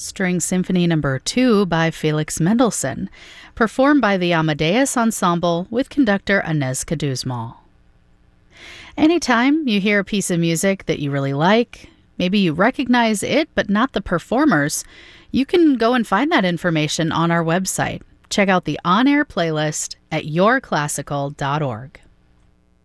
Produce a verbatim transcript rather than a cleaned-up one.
String Symphony Number two by Felix Mendelssohn, performed by the Amadeus Ensemble with conductor Aneska Duzmal. Anytime you hear a piece of music that you really like, maybe you recognize it but not the performers, you can go and find that information on our website. Check out the on-air playlist at your classical dot org.